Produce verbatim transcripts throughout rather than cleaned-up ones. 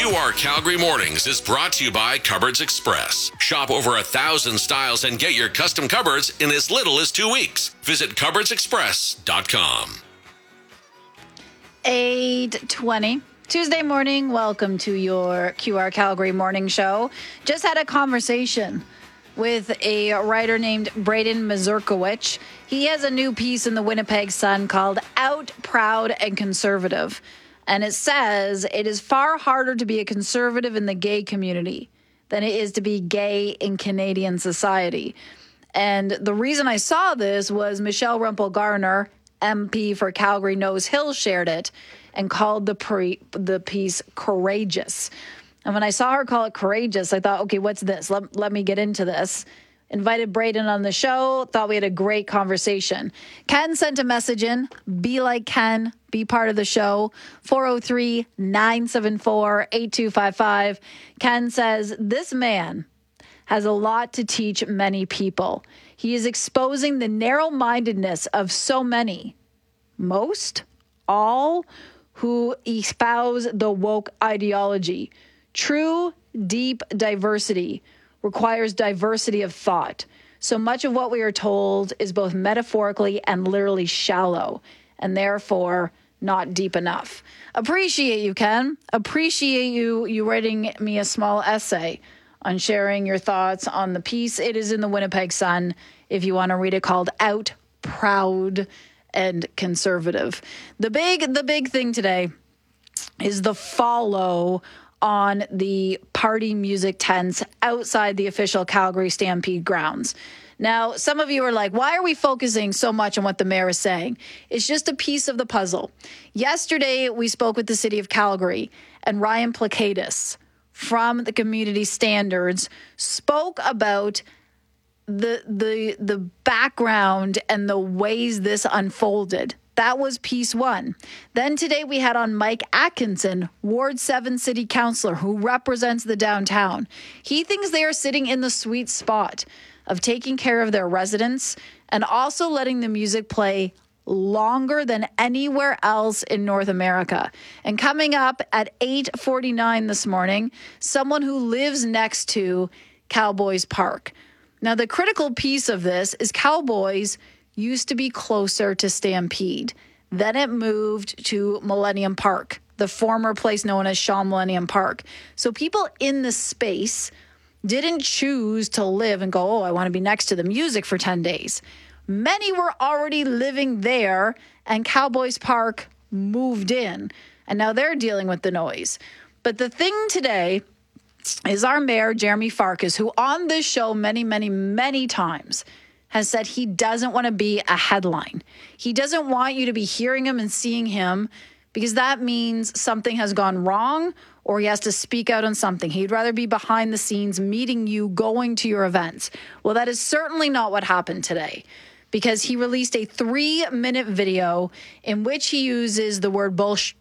Q R Calgary Mornings is brought to you by Cupboards Express. Shop over a thousand styles and get your custom cupboards in as little as two weeks. Visit cupboards express dot com. eight twenty. Tuesday morning, welcome to your Q R Calgary Morning Show. Just had a conversation with a writer named Braden Mazurkowicz. He has a new piece in the Winnipeg Sun called Out, Proud, and Conservative. And it says it is far harder to be a conservative in the gay community than it is to be gay in Canadian society. And the reason I saw this was Michelle Rempel-Garner, M P for Calgary Nose Hill, shared it and called the pre- the piece courageous. And when I saw her call it courageous, I thought, okay, what's this? Let, let me get into this. Invited Braden on the show. Thought we had a great conversation. Ken sent a message in. Be like Ken. Be part of the show. four oh three, nine seven four, eight two five five. Ken says, this man has a lot to teach many people. He is exposing the narrow-mindedness of so many, most, all, who espouse the woke ideology. True, deep diversity requires diversity of thought. So much of what we are told is both metaphorically and literally shallow, and therefore not deep enough. Appreciate you, Ken. Appreciate you you writing me a small essay on sharing your thoughts on the piece. It is in the Winnipeg Sun, if you want to read it, called Out, Proud, and Conservative. The big, the big thing today is the follow on the party music tents outside the official Calgary Stampede grounds. Now, some of you are like, why are we focusing so much on what the mayor is saying? It's just a piece of the puzzle. Yesterday, we spoke with the city of Calgary, and Ryan Plakaitis from the Community Standards spoke about the the the background and the ways this unfolded. That was piece one. Then today we had on Mike Atkinson, Ward seven city councillor who represents the downtown. He thinks they are sitting in the sweet spot of taking care of their residents and also letting the music play longer than anywhere else in North America. And coming up at eight forty-nine this morning, someone who lives next to Cowboys Park. Now, the critical piece of this is Cowboys used to be closer to Stampede. Then it moved to Millennium Park, the former place known as Shaw Millennium Park. So people in the space didn't choose to live and go, oh, I want to be next to the music for ten days. Many were already living there, and Cowboys Park moved in, and now they're dealing with the noise. But the thing today is our mayor, Jeremy Farkas, who on this show many, many, many times has said he doesn't want to be a headline. He doesn't want you to be hearing him and seeing him because that means something has gone wrong or he has to speak out on something. He'd rather be behind the scenes, meeting you, going to your events. Well, that is certainly not what happened today because he released a three-minute video in which he uses the word bullshit,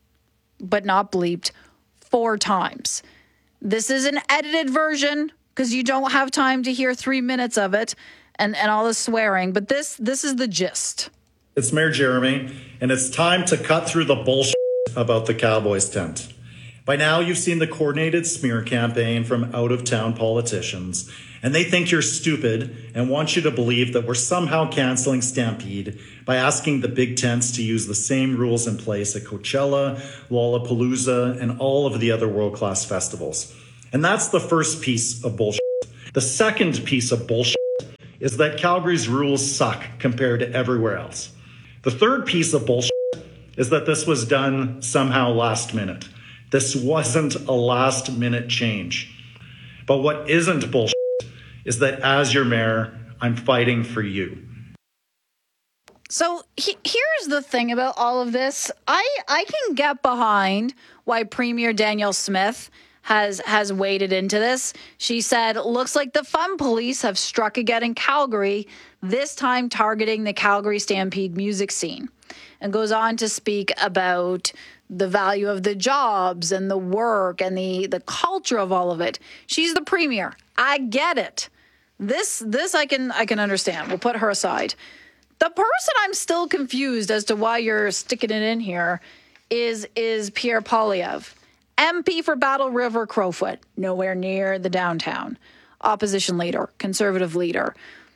but not bleeped, four times. This is an edited version because you don't have time to hear three minutes of it and, and all the swearing. But this this is the gist. It's Mayor Jeremy, and it's time to cut through the bullshit about the Cowboys tent. By now, you've seen the coordinated smear campaign from out-of-town politicians, and they think you're stupid and want you to believe that we're somehow canceling Stampede by asking the big tents to use the same rules in place at Coachella, Lollapalooza, and all of the other world-class festivals. And that's the first piece of bullshit. The second piece of bullshit is that Calgary's rules suck compared to everywhere else. The third piece of bullshit is that this was done somehow last minute. This wasn't a last minute change. But what isn't bullshit is that as your mayor, I'm fighting for you. So he, here's the thing about all of this. I, I can get behind why Premier Danielle Smith has has waded into this. She said, looks like the fun police have struck again in Calgary, this time targeting the Calgary Stampede music scene. And goes on to speak about the value of the jobs and the work and the, the culture of all of it. She's the premier. I get it. This this I can I can understand. We'll put her aside. The person I'm still confused as to why you're sticking it in here is is Pierre Poilievre. M P for Battle River Crowfoot, nowhere near the downtown. Opposition leader, conservative leader.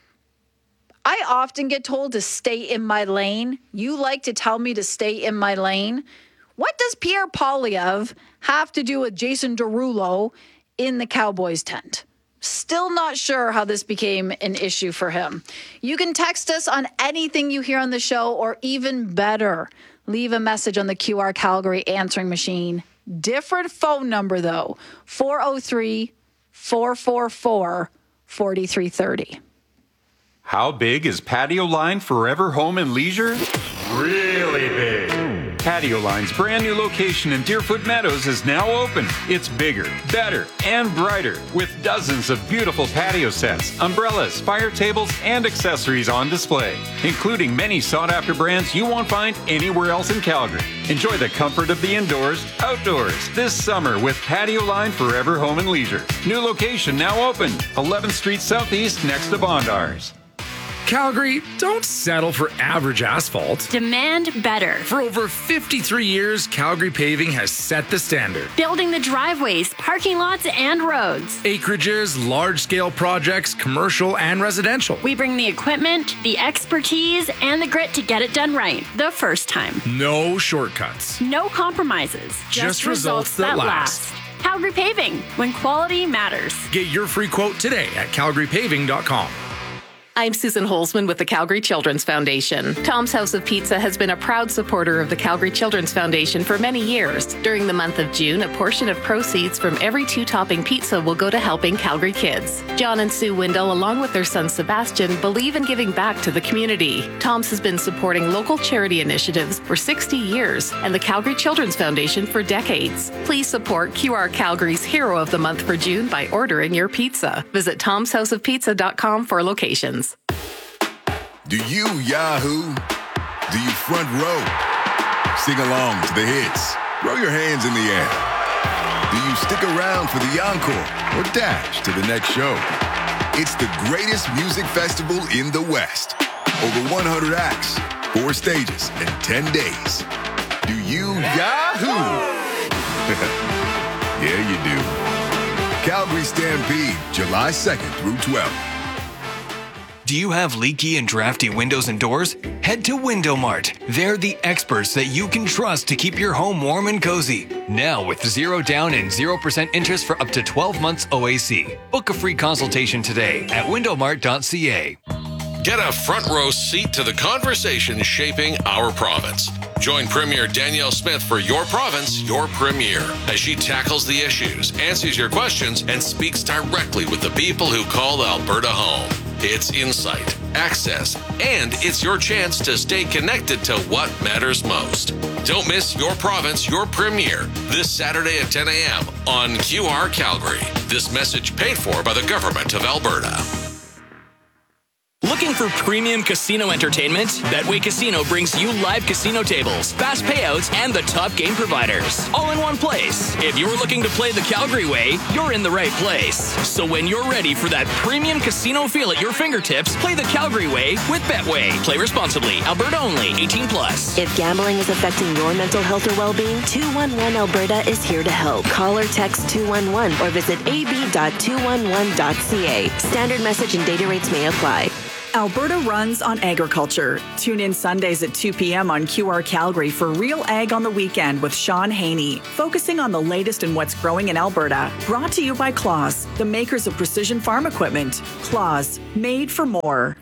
I often get told to stay in my lane. You like to tell me to stay in my lane. What does Pierre Poilievre have to do with Jason Derulo in the Cowboys tent? Still not sure how this became an issue for him. You can text us on anything you hear on the show, or even better, leave a message on the Q R Calgary answering machine. Different phone number, though, four oh three, four four four, four three three oh. How big is Patio Line Forever Home and Leisure? Really big. Patio Line's brand new location in Deerfoot Meadows is now open. It's bigger, better, and brighter, with dozens of beautiful patio sets, umbrellas, fire tables, and accessories on display, including many sought-after brands you won't find anywhere else in Calgary. Enjoy the comfort of the indoors, outdoors, this summer with Patio Line Forever Home and Leisure. New location now open, eleventh Street Southeast, next to Bondars. Calgary, don't settle for average asphalt. Demand better. For over fifty-three years, Calgary Paving has set the standard. Building the driveways, parking lots, and roads. Acreages, large-scale projects, commercial and residential. We bring the equipment, the expertise, and the grit to get it done right the first time. No shortcuts. No compromises. Just, Just results, results that, that last. last. Calgary Paving, when quality matters. Get your free quote today at calgary paving dot com. I'm Susan Holzman with the Calgary Children's Foundation. Tom's House of Pizza has been a proud supporter of the Calgary Children's Foundation for many years. During the month of June, a portion of proceeds from every two-topping pizza will go to helping Calgary kids. John and Sue Windle, along with their son Sebastian, believe in giving back to the community. Tom's has been supporting local charity initiatives for sixty years and the Calgary Children's Foundation for decades. Please support Q R Calgary's Hero of the Month for June by ordering your pizza. Visit toms house of pizza dot com for locations. Do you Yahoo? Do you front row? Sing along to the hits. Throw your hands in the air. Do you stick around for the encore or dash to the next show? It's the greatest music festival in the West. Over one hundred acts, four stages, and ten days. Do you Yahoo? Yeah, you do. Calgary Stampede, July second through twelfth. Do you have leaky and drafty windows and doors? Head to Window Mart. They're the experts that you can trust to keep your home warm and cozy. Now with zero down and zero percent interest for up to twelve months O A C. Book a free consultation today at window mart dot c a. Get a front row seat to the conversation shaping our province. Join Premier Danielle Smith for Your Province, Your Premier, as she tackles the issues, answers your questions, and speaks directly with the people who call Alberta home. It's insight, access, and it's your chance to stay connected to what matters most. Don't miss Your Province, Your Premier this Saturday at ten a.m. on Q R Calgary. This message paid for by the Government of Alberta. Looking for premium casino entertainment? Betway Casino brings you live casino tables, fast payouts, and the top game providers, all in one place. If you're looking to play the Calgary way, you're in the right place. So when you're ready for that premium casino feel at your fingertips, play the Calgary way with Betway. Play responsibly. Alberta only. eighteen plus. If gambling is affecting your mental health or well-being, two one one Alberta is here to help. Call or text two one one or visit a b dot two one one dot c a. Standard message and data rates may apply. Alberta runs on agriculture. Tune in Sundays at two p.m. on Q R Calgary for Real Ag on the Weekend with Sean Haney, focusing on the latest in what's growing in Alberta. Brought to you by Claas, the makers of precision farm equipment. Claas, made for more.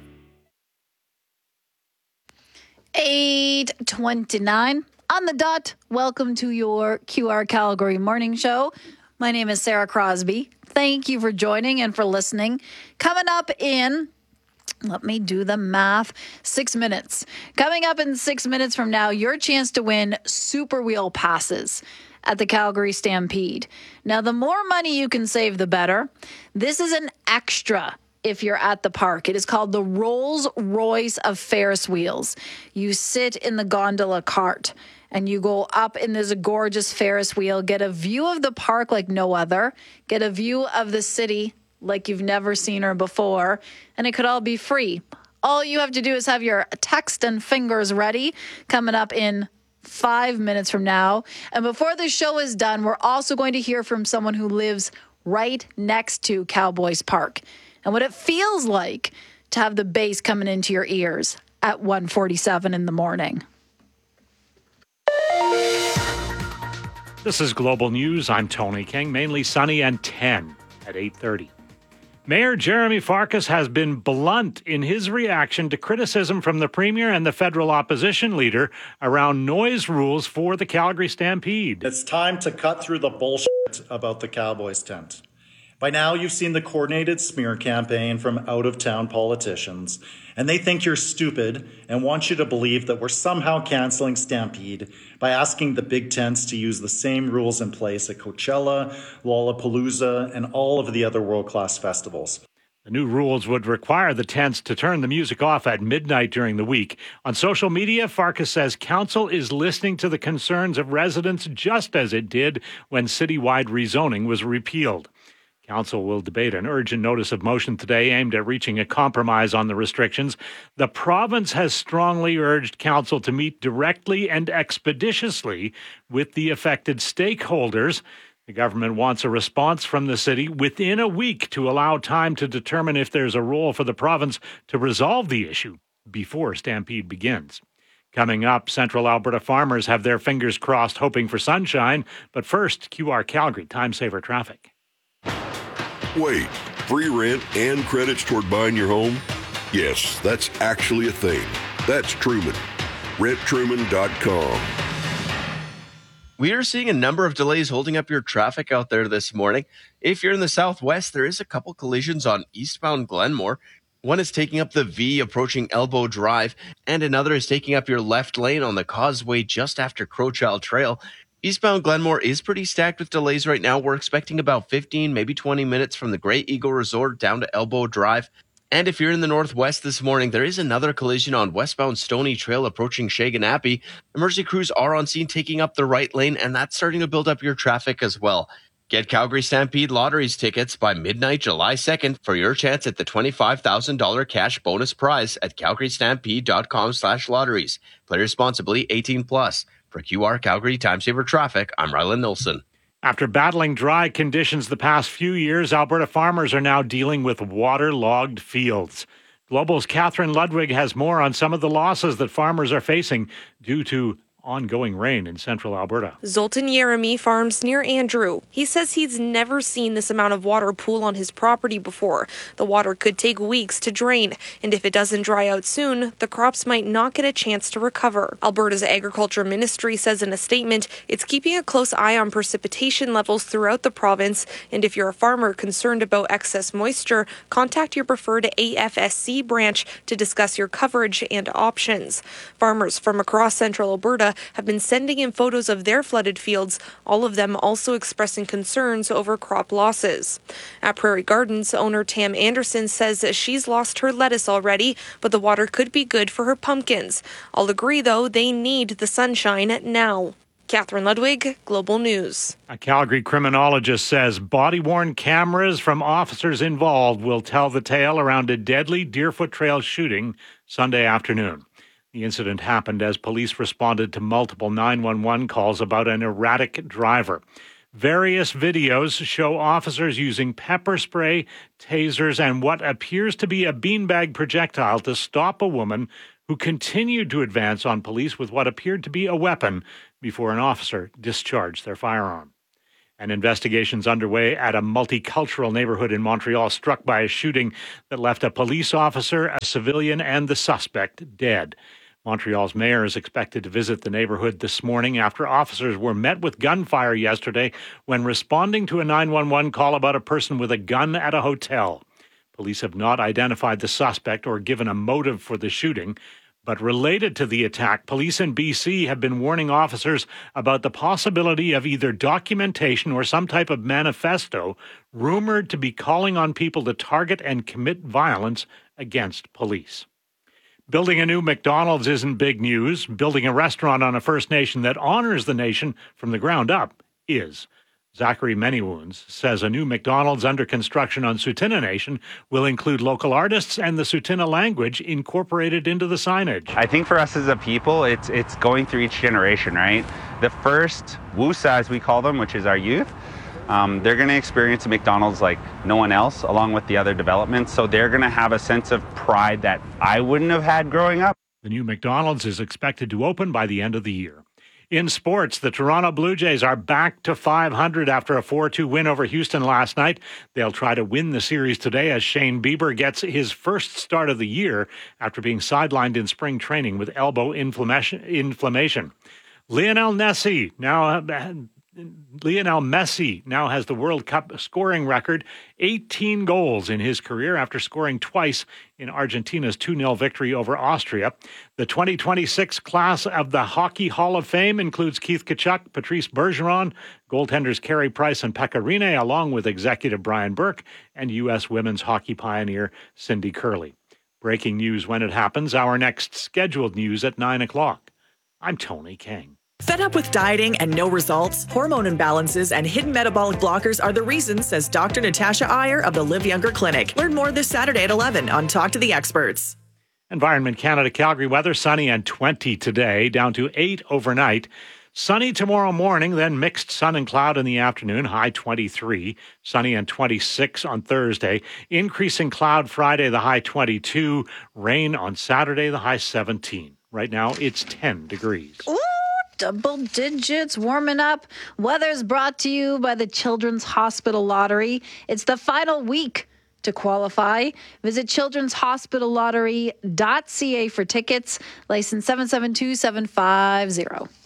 eight twenty-nine on the dot. Welcome to your Q R Calgary morning show. My name is Sarah Crosby. Thank you for joining and for listening. Coming up in... Let me do the math. Six minutes. Coming up in six minutes from now, your chance to win Super Wheel passes at the Calgary Stampede. Now, the more money you can save, the better. This is an extra if you're at the park. It is called the Rolls Royce of Ferris wheels. You sit in the gondola cart and you go up in this gorgeous Ferris wheel, get a view of the park like no other, get a view of the city like you've never seen her before, and it could all be free. All you have to do is have your text and fingers ready. Coming up in five minutes from now. And before the show is done, we're also going to hear from someone who lives right next to Cowboys Park and what it feels like to have the bass coming into your ears at one forty-seven in the morning. This is Global News. I'm Tony King. Mainly sunny and ten at eight thirty. Mayor Jeremy Farkas has been blunt in his reaction to criticism from the Premier and the federal opposition leader around noise rules for the Calgary Stampede. It's time to cut through the bullshit about the Cowboys tent. By now, you've seen the coordinated smear campaign from out-of-town politicians, and they think you're stupid and want you to believe that we're somehow canceling Stampede by asking the big tents to use the same rules in place at Coachella, Lollapalooza, and all of the other world-class festivals. The new rules would require the tents to turn the music off at midnight during the week. On social media, Farkas says council is listening to the concerns of residents just as it did when citywide rezoning was repealed. Council will debate an urgent notice of motion today aimed at reaching a compromise on the restrictions. The province has strongly urged Council to meet directly and expeditiously with the affected stakeholders. The government wants a response from the city within a week to allow time to determine if there's a role for the province to resolve the issue before Stampede begins. Coming up, Central Alberta farmers have their fingers crossed hoping for sunshine. But first, Q R Calgary Time Saver Traffic. Wait, free rent and credits toward buying your home? Yes, that's actually a thing. That's Truman. rent truman dot com. We are seeing a number of delays holding up your traffic out there this morning. If you're in the southwest, there is a couple collisions on eastbound Glenmore. One is taking up the V approaching Elbow Drive, and another is taking up your left lane on the causeway just after Crowchild Trail. Eastbound Glenmore is pretty stacked with delays right now. We're expecting about fifteen, maybe twenty minutes from the Great Eagle Resort down to Elbow Drive. And if you're in the northwest this morning, there is another collision on westbound Stony Trail approaching Shaganappi. Emergency crews are on scene taking up the right lane, and that's starting to build up your traffic as well. Get Calgary Stampede Lotteries tickets by midnight, July second for your chance at the twenty-five thousand dollars cash bonus prize at calgary stampede dot com slash lotteries. Play responsibly, eighteen plus. For Q R Calgary Time Saver Traffic, I'm Rylan Nilsson. After battling dry conditions the past few years, Alberta farmers are now dealing with waterlogged fields. Global's Catherine Ludwig has more on some of the losses that farmers are facing due to ongoing rain in central Alberta. Zoltan Yeremy farms near Andrew. He says he's never seen this amount of water pool on his property before. The water could take weeks to drain, and if it doesn't dry out soon, the crops might not get a chance to recover. Alberta's Agriculture Ministry says in a statement it's keeping a close eye on precipitation levels throughout the province, and if you're a farmer concerned about excess moisture, contact your preferred A F S C branch to discuss your coverage and options. Farmers from across central Alberta have been sending in photos of their flooded fields, all of them also expressing concerns over crop losses. At Prairie Gardens, owner Tam Anderson says she's lost her lettuce already, but the water could be good for her pumpkins. I'll agree, though, they need the sunshine now. Catherine Ludwig, Global News. A Calgary criminologist says body-worn cameras from officers involved will tell the tale around a deadly Deerfoot Trail shooting Sunday afternoon. The incident happened as police responded to multiple nine one one calls about an erratic driver. Various videos show officers using pepper spray, tasers, and what appears to be a beanbag projectile to stop a woman who continued to advance on police with what appeared to be a weapon before an officer discharged their firearm. An investigation's underway at a multicultural neighborhood in Montreal struck by a shooting that left a police officer, a civilian, and the suspect dead. Montreal's mayor is expected to visit the neighborhood this morning after officers were met with gunfire yesterday when responding to a nine one one call about a person with a gun at a hotel. Police have not identified the suspect or given a motive for the shooting. But related to the attack, police in B C have been warning officers about the possibility of either documentation or some type of manifesto rumored to be calling on people to target and commit violence against police. Building a new McDonald's isn't big news. Building a restaurant on a First Nation that honors the nation from the ground up is. Zachary Manywounds says a new McDonald's under construction on Tsuut'ina Nation will include local artists and the Tsuut'ina language incorporated into the signage. I think for us as a people, it's it's going through each generation, right? The first Wusa, as we call them, which is our youth, um, they're going to experience a McDonald's like no one else, along with the other developments. So they're going to have a sense of pride that I wouldn't have had growing up. The new McDonald's is expected to open by the end of the year. In sports, the Toronto Blue Jays are back to five hundred after a four two win over Houston last night. They'll try to win the series today as Shane Bieber gets his first start of the year after being sidelined in spring training with elbow inflammation. inflammation. Lionel Messi now Lionel Messi now has the World Cup scoring record, eighteen goals in his career after scoring twice in Argentina's two nil victory over Austria. The twenty twenty-six class of the Hockey Hall of Fame includes Keith Tkachuk, Patrice Bergeron, goaltenders Carey Price and Pekka Rinne, along with executive Brian Burke and U S women's hockey pioneer Cindy Curley. Breaking news when it happens, our next scheduled news at nine o'clock. I'm Tony King. Fed up with dieting and no results? Hormone imbalances and hidden metabolic blockers are the reason, says Doctor Natasha Iyer of the Live Younger Clinic. Learn more this Saturday at eleven on Talk to the Experts. Environment Canada Calgary weather, sunny and twenty today, down to eight overnight. Sunny tomorrow morning, then mixed sun and cloud in the afternoon, high twenty-three. Sunny and twenty-six on Thursday. Increasing cloud Friday, the high twenty-two. Rain on Saturday, the high seventeen. Right now, it's ten degrees. Ooh, double digits, warming up. Weather's brought to you by the Children's Hospital Lottery. It's the final week to qualify. Visit children's hospital lottery dot c a for tickets. License seven seven two seven five zero.